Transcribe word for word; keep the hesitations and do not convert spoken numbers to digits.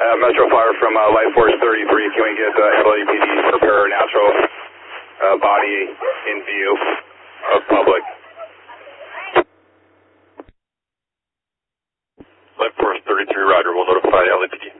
Uh, Metro Fire from uh, Light Force thirty-three. Can we get uh, L A P D to prepare a natural uh, body in view of public? Light Force thirty-three, roger. We'll notify L A P D.